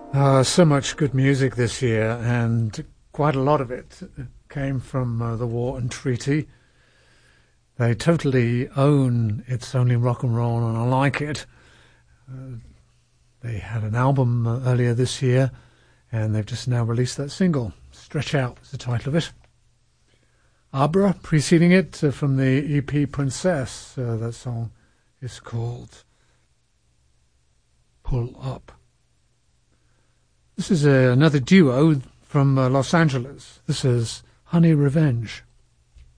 So much good music this year, and quite a lot of it came from the Warton Treaty. They totally own It's Only Rock and Roll, and I like it. They had an album earlier this year, and they've just now released that single. Stretch Out is the title of it. Abra, preceding it from the EP Princess. That song is called Pull Up. This is another duo from Los Angeles. This is Honey Revenge.